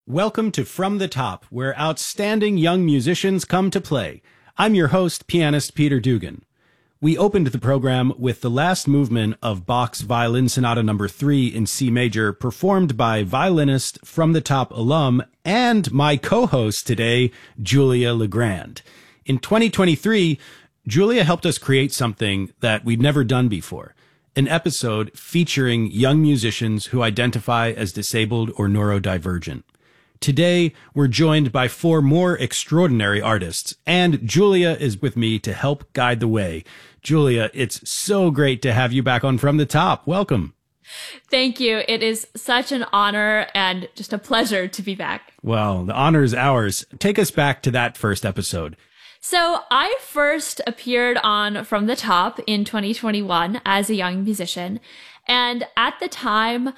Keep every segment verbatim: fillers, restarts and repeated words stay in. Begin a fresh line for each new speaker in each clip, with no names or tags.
Welcome to From the Top, where outstanding young musicians come to play. I'm your host, pianist Peter Dugan. We opened the program with the last movement of Bach's Violin Sonata number three in C major, performed by violinist From the Top alum and my co-host today, Julia Legrand. In twenty twenty-three, Julia helped us create something that we'd never done before, an episode featuring young musicians who identify as disabled or neurodivergent. Today, we're joined by four more extraordinary artists, and Julia is with me to help guide the way. Julia, it's so great to have you back on From the Top. Welcome.
Thank you. It is such an honor and just a pleasure to be back.
Well, the honor is ours. Take us back to that first episode.
So I first appeared on From the Top in twenty twenty-one as a young musician. And at the time,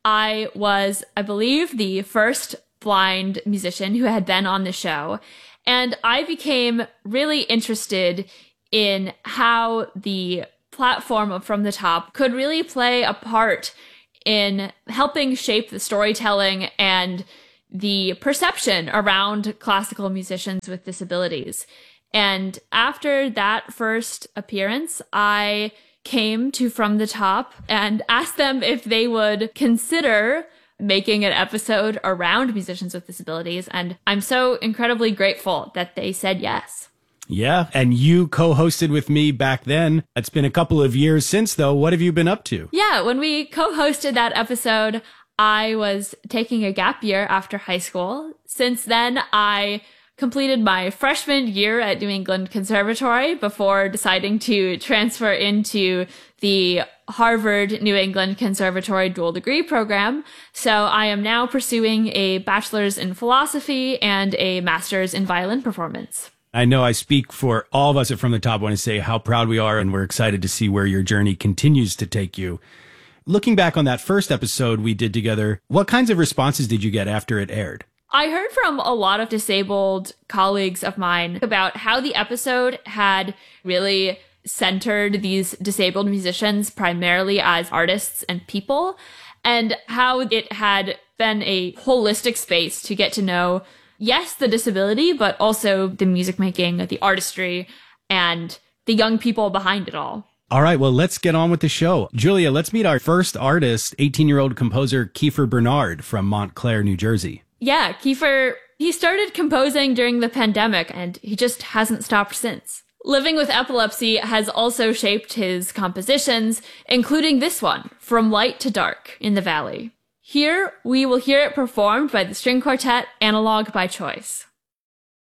I was, I believe, the first blind musician who had been on the show. And I became really interested in how the platform of From the Top could really play a part in helping shape the storytelling and the perception around classical musicians with disabilities. And after that first appearance, I came to From the Top and asked them if they would consider making an episode around musicians with disabilities. And I'm so incredibly grateful that they said yes.
Yeah, and you co-hosted with me back then. It's been a couple of years since, though. What have you been up to?
Yeah, when we co-hosted that episode, I was taking a gap year after high school. Since then, I completed my freshman year at New England Conservatory before deciding to transfer into the Harvard New England Conservatory dual degree program. So I am now pursuing a bachelor's in philosophy and a master's in violin performance.
I know I speak for all of us at From the Top when I say how proud we are, and we're excited to see where your journey continues to take you. Looking back on that first episode we did together, what kinds of responses did you get after it aired?
I heard from a lot of disabled colleagues of mine about how the episode had really centered these disabled musicians primarily as artists and people, and how it had been a holistic space to get to know, yes, the disability, but also the music making, the artistry, and the young people behind it all.
All right, well, let's get on with the show. Julia, let's meet our first artist, eighteen-year-old composer Kiefer Bernard from Montclair, New Jersey.
Yeah, Kiefer, he started composing during the pandemic, and he just hasn't stopped since. Living with epilepsy has also shaped his compositions, including this one, From Light to Dark in the Valley. Here, we will hear it performed by the string quartet Analog by Choice.